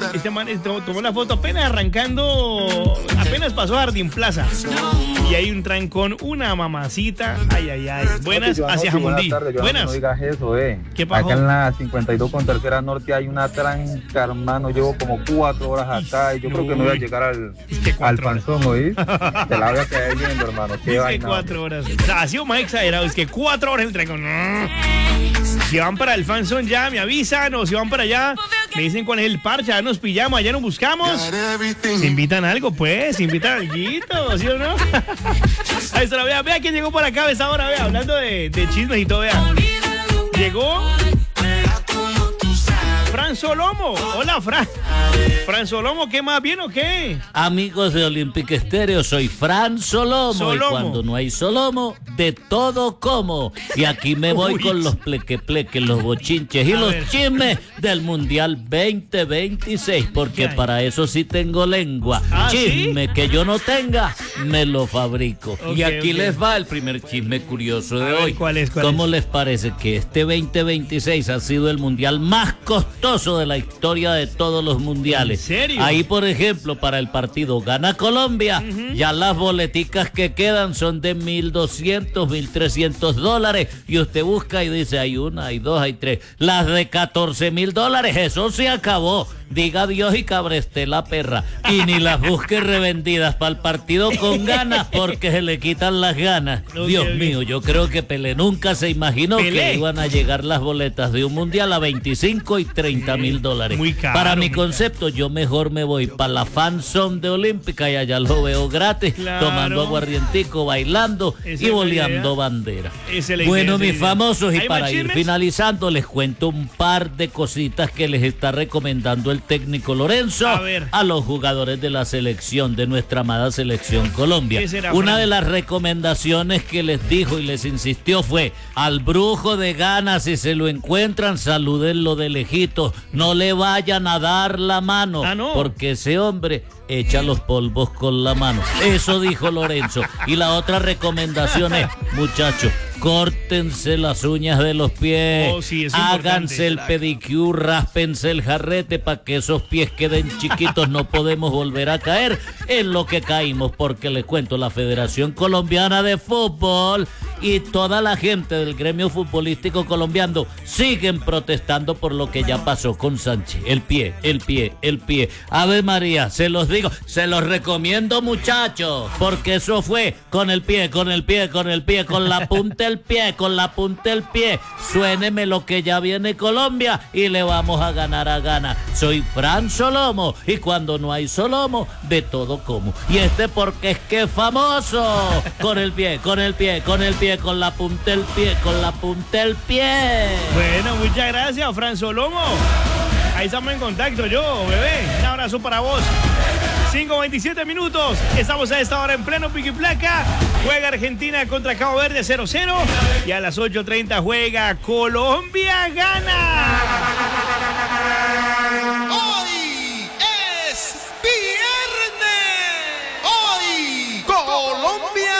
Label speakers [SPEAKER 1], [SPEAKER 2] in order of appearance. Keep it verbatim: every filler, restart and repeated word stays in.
[SPEAKER 1] Este man to- tomó la foto apenas arrancando, apenas pasó a Jardín Plaza. Y hay un trancón, una mamacita. Ay, ay, ay. Buenas
[SPEAKER 2] No,
[SPEAKER 1] hacia Jamundí.
[SPEAKER 2] Buenas tardes,
[SPEAKER 1] Buenas.
[SPEAKER 2] No digas eso, eh.
[SPEAKER 1] ¿Qué pasó?
[SPEAKER 2] Acá en la cincuenta y dos con tercera norte hay una tranca, hermano. Llevo como cuatro horas acá y yo creo que no voy a llegar al, al panzón, ¿oí? Te la voy a caer viendo, hermano. Qué
[SPEAKER 1] Dice
[SPEAKER 2] vaina.
[SPEAKER 1] cuatro horas. O sea, ha sido más exagerado. Es que cuatro horas el trancón. Si van para el fanzone ya, me avisan. O si van para allá, me dicen cuál es el parche. Ya nos pillamos, allá nos buscamos. Se invitan a algo, pues. Se invitan a alguito, ¿sí o no? Ahí está, vea, vea quién llegó por acá a esa hora, vea. Hablando de, de chismes y todo, vea. Llegó Fran Solomo. Hola, Fran. Fran Solomo, ¿qué más? ¿Bien o qué?
[SPEAKER 3] Amigos de Olympic Estéreo, soy Fran Solomo,
[SPEAKER 1] Solomo.
[SPEAKER 3] Y cuando no hay Solomo, de todo como. Y aquí me voy
[SPEAKER 1] Uy.
[SPEAKER 3] con los pleque-pleques, los bochinches y
[SPEAKER 1] A
[SPEAKER 3] los
[SPEAKER 1] ver.
[SPEAKER 3] chismes del Mundial veinte veintiséis, porque
[SPEAKER 1] ¿Qué hay?
[SPEAKER 3] para eso sí tengo lengua.
[SPEAKER 1] ¿Ah,
[SPEAKER 3] Chisme que yo no tenga, me lo fabrico.
[SPEAKER 1] Ok,
[SPEAKER 3] y aquí
[SPEAKER 1] ok.
[SPEAKER 3] les va el primer chisme curioso de
[SPEAKER 1] A ver,
[SPEAKER 3] hoy.
[SPEAKER 1] ¿cuál es, cuál
[SPEAKER 3] ¿Cómo
[SPEAKER 1] es?
[SPEAKER 3] les parece que este veinte veintiséis ha sido el Mundial más costoso de la historia de todos los mundiales?
[SPEAKER 1] ¿En serio?
[SPEAKER 3] Ahí, por ejemplo, para el partido Gana Colombia, ya las boleticas que quedan son de mil doscientos, mil trescientos dólares. Y usted busca y dice, hay una, hay dos, hay tres. Las de catorce mil dólares, eso se acabó. Diga Dios y cabreste la perra. Y ni las busque revendidas para el partido con ganas porque se le quitan las ganas.
[SPEAKER 1] Ok,
[SPEAKER 3] Dios
[SPEAKER 1] ok.
[SPEAKER 3] mío, yo creo que Pelé nunca se imaginó
[SPEAKER 1] Pelé.
[SPEAKER 3] que iban a llegar las boletas de un mundial a veinticinco y treinta mil dólares.
[SPEAKER 1] Muy caro,
[SPEAKER 3] Para mi
[SPEAKER 1] muy caro.
[SPEAKER 3] concepto, yo mejor me voy para la fanzone de Olímpica y allá lo veo gratis,
[SPEAKER 1] Claro.
[SPEAKER 3] tomando aguardientico, bailando
[SPEAKER 1] Esa es
[SPEAKER 3] y
[SPEAKER 1] la
[SPEAKER 3] boleando
[SPEAKER 1] idea.
[SPEAKER 3] bandera.
[SPEAKER 1] Esa es la
[SPEAKER 3] Bueno,
[SPEAKER 1] idea, esa
[SPEAKER 3] mis
[SPEAKER 1] es la idea.
[SPEAKER 3] famosos, y
[SPEAKER 1] ¿Hay más
[SPEAKER 3] para ir
[SPEAKER 1] chismes?
[SPEAKER 3] finalizando, les cuento un par de cositas que les está recomendando el técnico Lorenzo
[SPEAKER 1] A ver.
[SPEAKER 3] a los jugadores de la selección, de nuestra amada selección Colombia.
[SPEAKER 1] ¿Qué será,
[SPEAKER 3] Una
[SPEAKER 1] Fran?
[SPEAKER 3] de las recomendaciones que les dijo y les insistió fue: al brujo de Ghana, si se lo encuentran, salúdenlo de lejitos, no le vayan a dar la mano,
[SPEAKER 1] Ah, no.
[SPEAKER 3] porque ese hombre echa los polvos con la mano. Eso dijo Lorenzo. Y la otra recomendación es, muchachos, córtense las uñas de los pies,
[SPEAKER 1] Oh, sí, es
[SPEAKER 3] háganse
[SPEAKER 1] importante.
[SPEAKER 3] el pedicure, ráspense el jarrete para que esos pies queden chiquitos, no podemos volver a caer en lo que caímos, porque les cuento, la Federación Colombiana de Fútbol y toda la gente del gremio futbolístico colombiano siguen protestando por lo que ya pasó con Sánchez. El pie, el pie, el pie. Ave María, se los digo, se los recomiendo, muchachos, porque eso fue con el pie, con el pie, con el pie, con la punta del pie, con la punta del pie. Suéneme lo que ya viene Colombia y le vamos a ganar a Ghana. Soy Fran Solomo y cuando no hay Solomo, de todo como. Y este porque es que es famoso. Con el pie, con el pie, con el pie, con la punta del pie, con la punta del pie.
[SPEAKER 1] Bueno, muchas gracias, Fran Solomo. Ahí estamos en contacto, yo, bebé. Un abrazo para vos. cinco veintisiete minutos. Estamos a esta hora en pleno pico y placa. Juega Argentina contra Cabo Verde cero cero. Y a las ocho treinta juega Colombia, gana.